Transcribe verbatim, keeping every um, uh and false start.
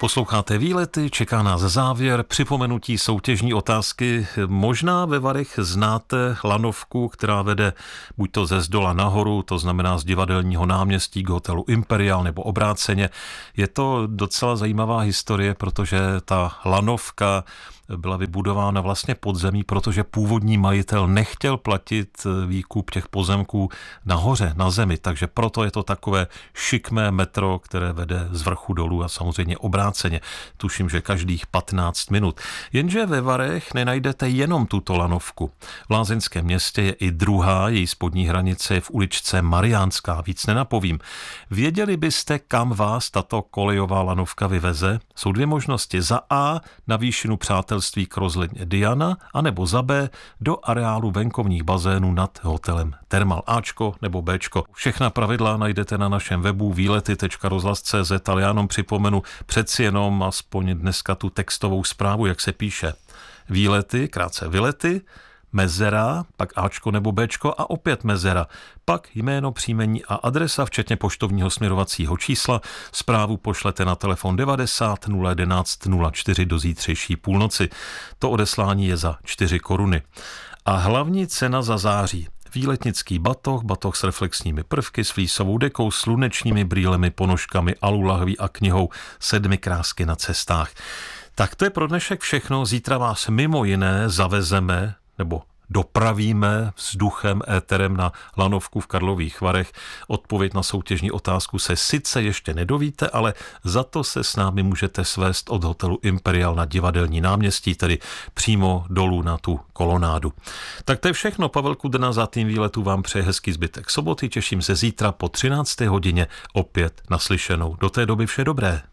Posloucháte Výlety, čeká nás závěr, připomenutí soutěžní otázky. Možná ve Varech znáte lanovku, která vede buď to ze zdola nahoru, to znamená z Divadelního náměstí k hotelu Imperial nebo obráceně. Je to docela zajímavá historie, protože ta lanovka byla vybudována vlastně pod zemí, protože původní majitel nechtěl platit výkup těch pozemků nahoře, na zemi, takže proto je to takové šikmé metro, které vede z vrchu dolů a samozřejmě obráceně. Tuším, že každých patnáct minut. Jenže ve Varech nenajdete jenom tuto lanovku. V lázeňském městě je i druhá, její spodní hranice je v uličce Mariánská, víc nenapovím. Věděli byste, kam vás tato kolejová lanovka vyveze? Jsou dvě možnosti. Za A na výšinu přátelství k rozhledně Diana, anebo za B do areálu venkovních bazénů nad hotelem Thermal. Ačko nebo Bčko. Všechna pravidla najdete na našem webu výlety tečka rozhlas tečka cé zet, ale já jenom připomenu přeci jenom aspoň dneska tu textovou zprávu, jak se píše. Výlety, krátce vylety, mezera, pak Ačko nebo Bčko a opět mezera. Pak jméno, příjmení a adresa, včetně poštovního směrovacího čísla. Zprávu pošlete na telefon devadesát nula jedenáct nula čtyři do zítřejší půlnoci. To odeslání je za čtyři koruny. A hlavní cena za září. Výletnický batoh, batoh s reflexními prvky, s flísovou dekou, slunečními brýlemi, ponožkami, alulahví a knihou Sedmi krásky na cestách. Tak to je pro dnešek všechno. Zítra vás mimo jiné zavezeme nebo dopravíme vzduchem, éterem na lanovku v Karlových Varech. Odpověď na soutěžní otázku se sice ještě nedovíte, ale za to se s námi můžete svést od hotelu Imperial na Divadelní náměstí, tedy přímo dolů na tu kolonádu. Tak to je všechno. Pavel Kudrna za tým výletu vám přeje hezký zbytek soboty. Těším se zítra po třinácté hodině opět naslyšenou. Do té doby vše dobré.